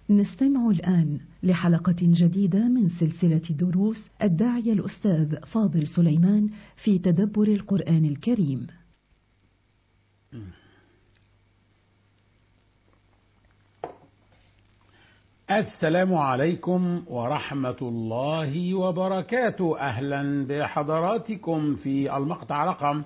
نستمع الآن لحلقة جديدة من سلسلة دروس الداعية الأستاذ فاضل سليمان في تدبر القرآن الكريم. السلام عليكم ورحمة الله وبركاته. أهلا بحضراتكم في المقطع رقم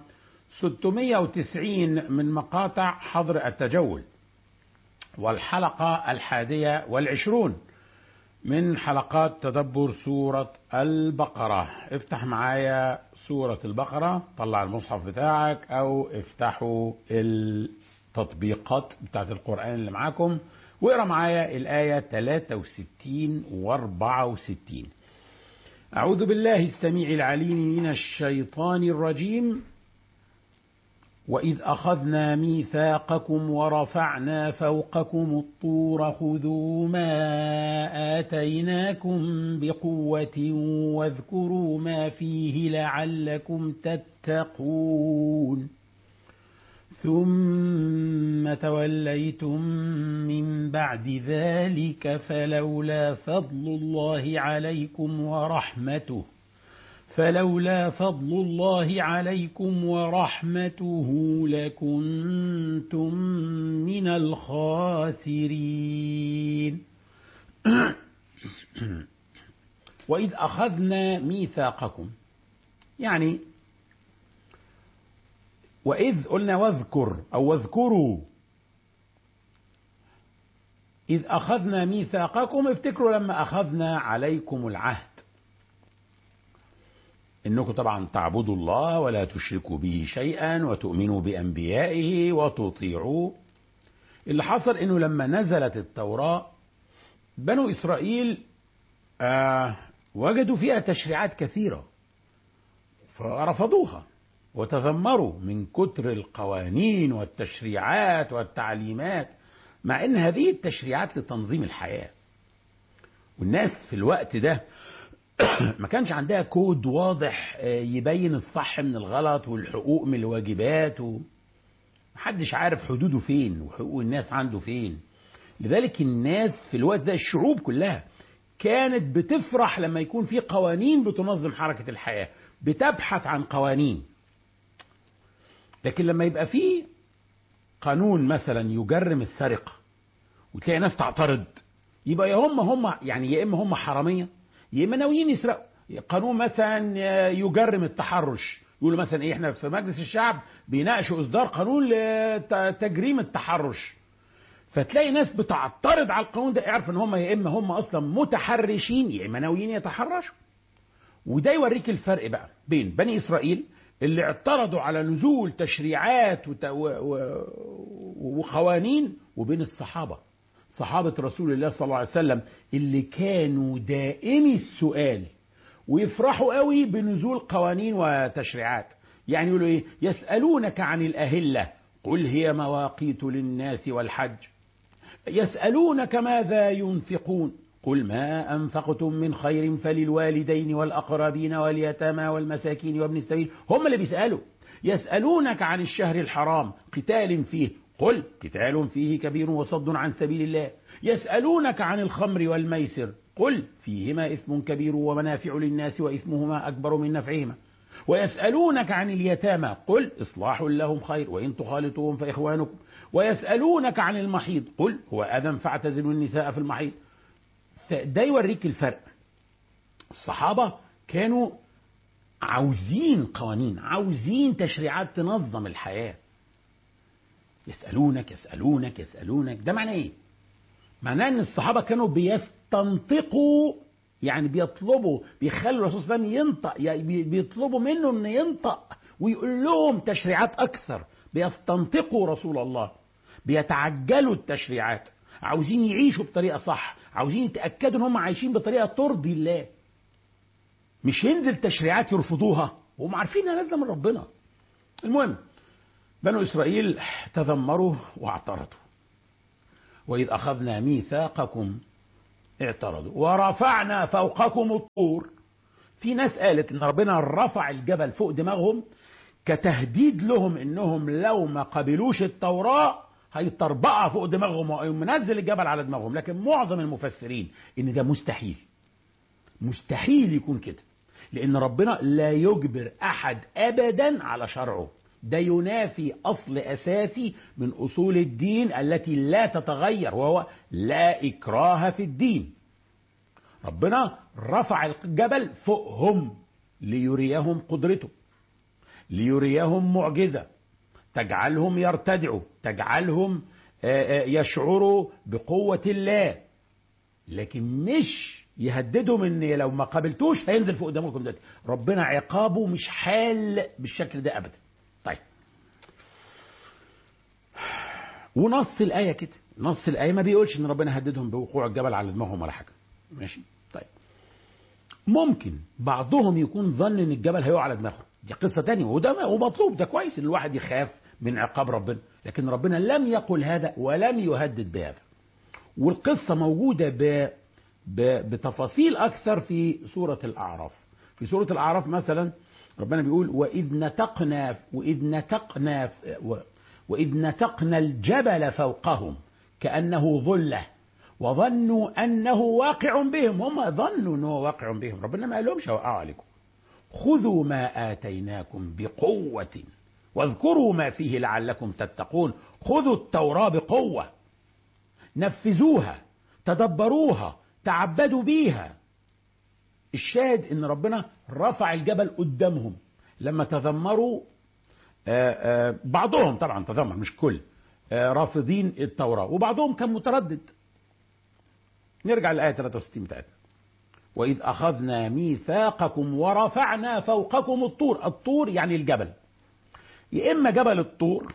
690 من مقاطع حظر التجول، والحلقة 21 من حلقات تدبر سورة البقرة. افتح معايا سورة البقرة، طلع المصحف بتاعك أو افتحوا التطبيقات بتاعت القرآن اللي معاكم واقرأ معايا الآية 63 و 64. أعوذ بالله السميع العليم من الشيطان الرجيم. وإذ أخذنا ميثاقكم ورفعنا فوقكم الطور خذوا ما آتيناكم بقوة واذكروا ما فيه لعلكم تتقون ثم توليتم من بعد ذلك فلولا فضل الله عليكم ورحمته لكنتم من الخاسرين. وإذ أخذنا ميثاقكم، يعني وإذ قلنا واذكر أو واذكروا. إذ أخذنا ميثاقكم، افتكروا لما أخذنا عليكم العهد إنكم طبعا تعبدوا الله ولا تشركوا به شيئا وتؤمنوا بأنبيائه وتطيعوه. اللي حصل إنه لما نزلت التوراة بنو إسرائيل وجدوا فيها تشريعات كثيرة فرفضوها وتذمروا من كتر القوانين والتشريعات والتعليمات، مع ان هذه التشريعات لتنظيم الحياة، والناس في الوقت ده ما كانش عندها كود واضح يبين الصح من الغلط والحقوق من الواجبات، محدش عارف حدوده فين وحقوق الناس عنده فين. لذلك الناس في الوقت ده، الشعوب كلها كانت بتفرح لما يكون في قوانين بتنظم حركة الحياة، بتبحث عن قوانين. لكن لما يبقى فيه قانون مثلا يجرم السرقة وتلاقي ناس تعترض، يبقى يا هم يعني يا اما هم حرامية يا اما ناويين يسرقوا. قانون مثلا يجرم التحرش، يقولوا مثلا ايه، احنا في مجلس الشعب بيناقشوا اصدار قانون لتجريم التحرش، فتلاقي ناس بتعترض على القانون ده، اعرف ان هم يا اما هم اصلا متحرشين يا اما ناويين يتحرشوا. وده يوريك الفرق بقى بين بني اسرائيل اللي اعترضوا على نزول تشريعات وقوانين، وبين صحابة رسول الله صلى الله عليه وسلم اللي كانوا دائمي السؤال ويفرحوا قوي بنزول قوانين وتشريعات. يعني يقولوا ايه؟ يسألونك عن الأهلة قل هي مواقيت للناس والحج، يسألونك ماذا ينفقون قل ما أنفقتم من خير فللوالدين والأقربين واليتامى والمساكين وابن السبيل. هم اللي بيسألوا. يسألونك عن الشهر الحرام قتال فيه قل قتال فيه كبير وصد عن سبيل الله. يسألونك عن الخمر والميسر قل فيهما إثم كبير ومنافع للناس وإثمهما أكبر من نفعهما. ويسألونك عن اليتامى قل إصلاح لهم خير وإن تخالطوهم فإخوانكم. ويسألونك عن المحيض قل هو أذى فاعتزلوا النساء في المحيض. ده يوريك الفرق. الصحابة كانوا عاوزين قوانين، عاوزين تشريعات تنظم الحياة. يسألونك يسألونك يسألونك، ده معناه ايه؟ معناه ان الصحابة كانوا بيستنطقوا، يعني بيطلبوا، بيخلوا الرسول صلى الله عليه وسلم ينطق، يعني بيطلبوا منه انه ينطق ويقول لهم تشريعات اكثر. بيستنطقوا رسول الله، بيتعجلوا التشريعات، عاوزين يعيشوا بطريقة صح، عاوزين يتأكدوا ان هم عايشين بطريقة ترضي الله. مش ينزل تشريعات يرفضوها وهم عارفين انها نازله من ربنا. المهم بنو إسرائيل تذمروا واعترضوا. وإذ أخذنا ميثاقكم اعترضوا ورفعنا فوقكم الطور. في ناس قالت إن ربنا رفع الجبل فوق دماغهم كتهديد لهم إنهم لو ما قبلوش التوراة هيطربقها فوق دماغهم ومنزل الجبل على دماغهم. لكن معظم المفسرين ان ده مستحيل، مستحيل يكون كده، لان ربنا لا يجبر احد ابدا على شرعه. ده ينافي اصل اساسي من اصول الدين التي لا تتغير، وهو لا اكراه في الدين. ربنا رفع الجبل فوقهم ليريهم قدرته، ليريهم معجزة تجعلهم يرتدعوا، تجعلهم يشعروا بقوة الله، لكن مش يهددهم ان لو ما قابلتوش هينزل فوق قدامكم دلوقتي. ربنا عقابه مش حال بالشكل ده ابدا. طيب، ونص الآية كده، نص الآية ما بيقولش ان ربنا هددهم بوقوع الجبل على دماغهم ولا حاجة. ماشي. طيب، ممكن بعضهم يكون ظن ان الجبل هيقع على دماغه، دي قصة تانية، وده مطلوب، ده كويس ان الواحد يخاف من عقاب ربنا، لكن ربنا لم يقل هذا ولم يهدد بهذا. والقصة موجودة بتفاصيل أكثر في سورة الأعراف. في سورة الأعراف مثلا ربنا بيقول وإذ نتقنا الجبل فوقهم كأنه ظلة وظنوا أنه واقع بهم. هم ظنوا أنه واقع بهم، ربنا ما قالهمش هوقعوا عليكم. خذوا ما آتيناكم بقوة واذكروا ما فيه لعلكم تتقون. خذوا التوراة بقوة، نفذوها، تدبروها، تعبدوا بيها. الشاهد ان ربنا رفع الجبل قدامهم لما تذمروا. بعضهم طبعا تذمر، مش كل، رافضين التوراة، وبعضهم كان متردد. نرجع للآية 63 بتاعتنا. وإذ أخذنا ميثاقكم ورفعنا فوقكم الطور. الطور يعني الجبل، يا إما جبل الطور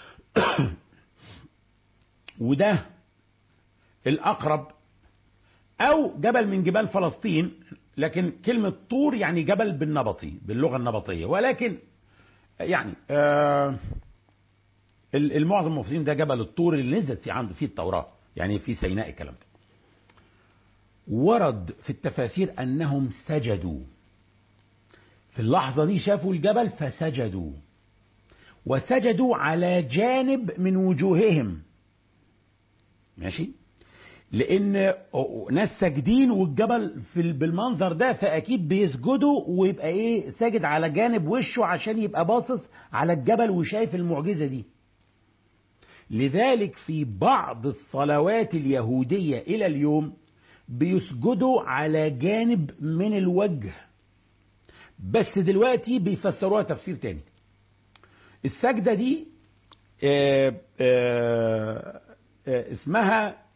وده الأقرب، أو جبل من جبال فلسطين، لكن كلمة طور يعني جبل بالنبطي، باللغة النبطية، ولكن يعني المعظم المفسرين ده جبل الطور اللي نزلت فيه التوراة، يعني في سيناء الكلام ده. ورد في التفاسير أنهم سجدوا في اللحظة دي، شافوا الجبل فسجدوا، وسجدوا على جانب من وجوههم. ماشي، لأن ناس ساجدين والجبل بالمنظر ده، فأكيد بيسجدوا ويبقى إيه، ساجد على جانب وشه عشان يبقى باصص على الجبل وشايف المعجزة دي. لذلك في بعض الصلوات اليهودية إلى اليوم بيسجدوا على جانب من الوجه، بس دلوقتي بيفسروها تفسير تاني. السجدة دي اسمها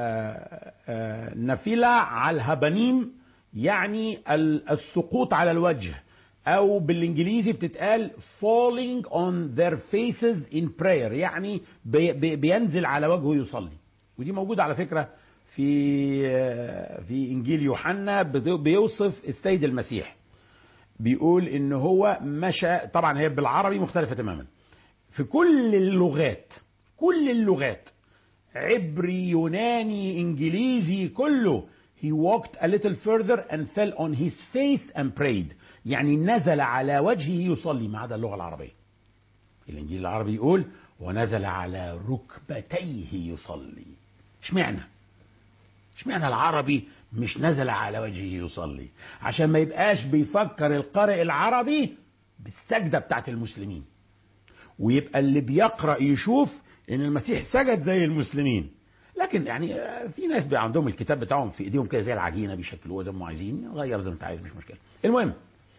نفيلة على الهبانيم، يعني السقوط على الوجه، أو بالإنجليزي بتتقال falling on their faces in prayer، يعني بينزل على وجهه يصلي. ودي موجودة على فكرة في إنجيل يوحنا، بيوصف السيد المسيح، بيقول إن هو مشى. طبعا هي بالعربي مختلفة تماما، في كل اللغات عبري، يوناني، إنجليزي، كله he walked a little further and fell on his face and prayed، يعني نزل على وجهه يصلي، ما عدا اللغة العربية. الإنجيل العربي يقول ونزل على ركبتيه يصلي. اشمعنى العربي مش نزل على وجهه يصلي؟ عشان ما يبقاش بيفكر القارئ العربي بالسجدة بتاعت المسلمين، ويبقى اللي بيقرأ يشوف ان المسيح سجد زي المسلمين. لكن يعني في ناس بقى عندهم الكتاب بتاعهم في ايديهم كده زي العجينه، بيشكلوها زي ما عايزين، غير زي ما انت عايز، مش مشكله. المهم،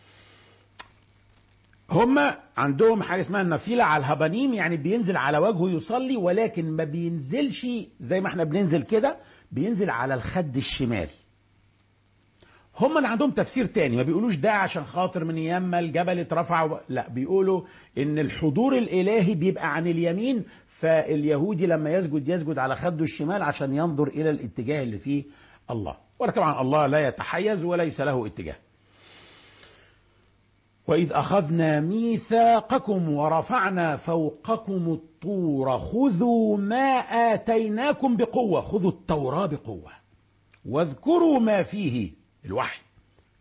هم عندهم حاجه اسمها النفيله على الهبانيم، يعني بينزل على وجهه يصلي، ولكن ما بينزلش زي ما احنا بننزل كده، بينزل على الخد الشمال. هم اللي عندهم تفسير تاني، ما بيقولوش ده عشان خاطر من ايام ما الجبل اترفع، لا، بيقولوا ان الحضور الالهي بيبقى عن اليمين، فاليهودي لما يسجد على خده الشمال عشان ينظر الى الاتجاه اللي فيه الله. وطبعا الله لا يتحيز وليس له اتجاه. وإذ أخذنا ميثاقكم ورفعنا فوقكم الطور خذوا ما آتيناكم بقوة. خذوا التوراة بقوة واذكروا ما فيه، الوحي،